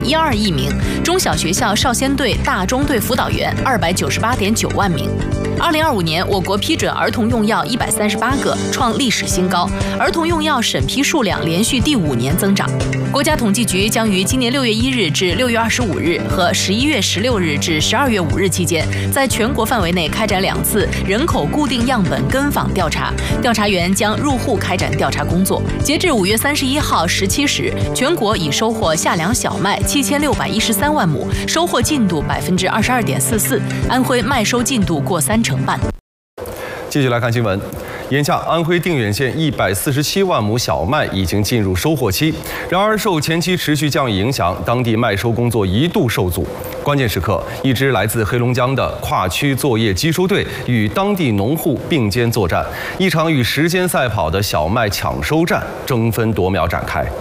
12亿名，中小学校少先队、大中队辅导员298.9万名。2025年，我国批准儿童用药138个，创历史新高。儿童用药审批数量连续第5年增长。国家统计局将于今年6月1日至6月25日和11月16日至12月5日期间，在全国范围内开展2次人口固定样本跟访调查，调查员将入户开展调查工作。截至5月31号17时，全国已收获夏粮小麦7613万亩，收获进度22.44%，安徽麦收进度过30%半。 继续来看新闻。眼下，安徽定远县147万亩小麦已经进入收获期，然而受前期持续降雨影响，当地麦收工作一度受阻。关键时刻，一支来自黑龙江的跨区作业机收队与当地农户并肩作战，一场与时间赛跑的小麦抢收战争分夺秒展开。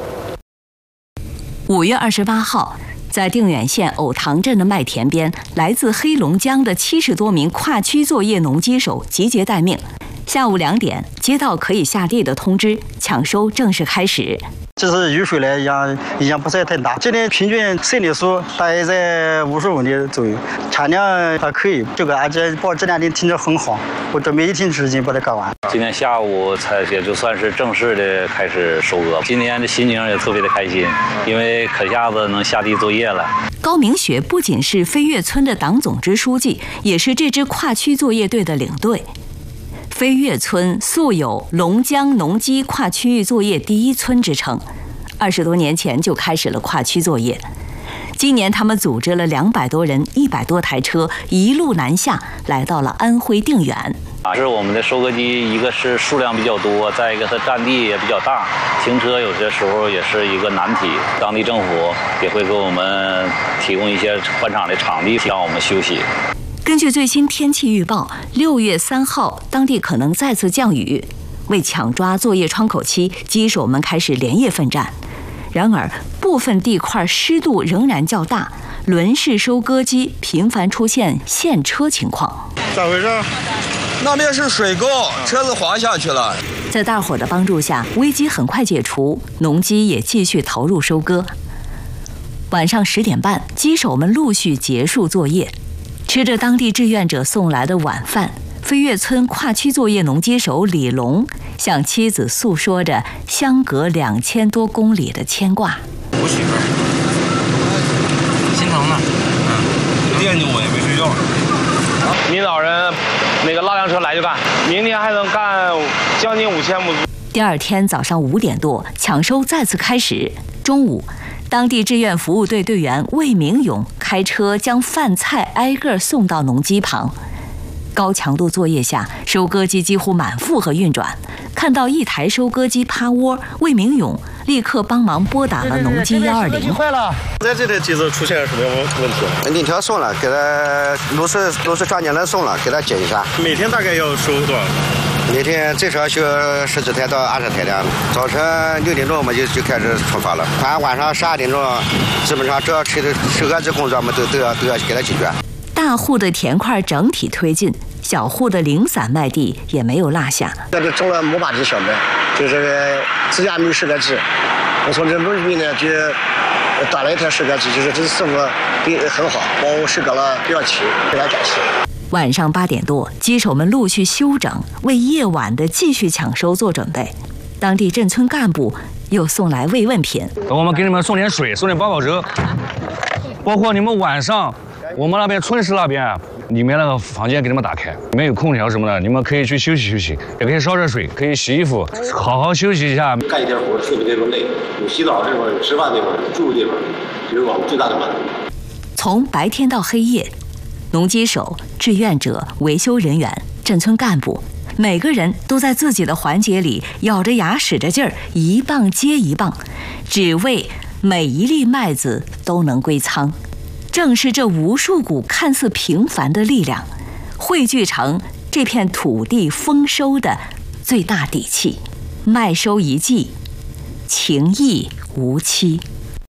5月28号。在定远县藕塘镇的麦田边，来自黑龙江的70多名跨区作业农机手集结待命。下午2点，接到可以下地的通知，抢收正式开始。 这次雨水呢影响不是太大，今天平均生理数大约在55厘左右，产量还可以。这个而且这2天天气很好，我准备1天时间把它干完。 今天下午才也就算是正式的开始收割，今天的心情也特别的开心，因为可下子能下地作业了。 高明雪不仅是飞跃村的党总支书记，也是这支跨区作业队的领队。飞跃村素有龙江农机跨区域作业第一村之称，20多年前就开始了跨区作业。今年他们组织了200多人、100多台车，一路南下，来到了安徽定远。 是我们的收割机，一个是数量比较多，再一个它占地也比较大，停车有些时候也是一个难题。当地政府也会给我们提供一些换场的场地，让我们休息。 根据最新天气预报，6月3号当地可能再次降雨。为抢抓作业窗口期，机手们开始连夜奋战。然而，部分地块湿度仍然较大，轮式收割机频繁出现陷车情况。 咋回事？那边是水沟，车子滑下去了。 在大伙的帮助下，危机很快解除，农机也继续投入收割。晚上10点半，机手们陆续结束作业。吃着当地志愿者送来的晚饭，飞跃村跨区作业农机手李龙向妻子诉说着相隔2000多公里的牵挂。 我媳妇心疼呢， 惦记我也没睡觉。 明早人那个拉辆车来就干，明天还能干将近5000亩。 第2天早上5点多，抢收再次开始。中午，当地志愿服务队队员魏明勇开车将饭菜挨个送到农机旁。高强度作业下，收割机几乎满负荷运转。看到一台收割机趴窝，魏明勇立刻帮忙拨打了农机120。 坏了，在这里机子出现什么问题？ 领条送了，给他螺丝转接轮送了，给他检一下。 每天大概要收多少？ 每天最少修10几台到20台的。早晨6点钟我们就开始出发了，晚上12点钟，基本上这要收割机工作我们都要给他解决。 大户的田块整体推进，小户的零散麦地也没有落下。 这里种了500只小麦，就是这个自家没有收割机，我从这农民呢就端了一台收割机，就是这次送的很好，帮我收割了比较齐，非常感谢。 晚上8点多，机手们陆续休整，为夜晚的继续抢收做准备。当地镇村干部又送来慰问品， 我们给你们送点水，送点八宝粥，包括你们晚上，我们那边村市那边里面那个房间给你们打开，里面有空调什么的，你们可以去休息休息，也可以烧热水，可以洗衣服，好好休息一下。 干一天活特别累，有洗澡地方，有吃饭地方，有住的地方，这是我们最大的满足。 从白天到黑夜，农机手、志愿者、维修人员、镇村干部，每个人都在自己的环节里咬着牙使着劲儿，一棒接一棒，只为每一粒麦子都能归仓。正是这无数股看似平凡的力量，汇聚成这片土地丰收的最大底气。麦收一季，情谊无期。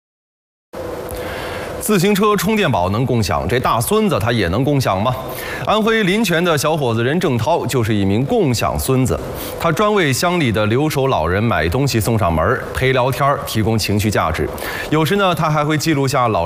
自行车充电宝能共享，这大孙子他也能共享吗？安徽临泉的小伙子任正涛就是一名共享孙子，他专为乡里的留守老人买东西送上门，陪聊天，提供情绪价值。有时呢，他还会记录下老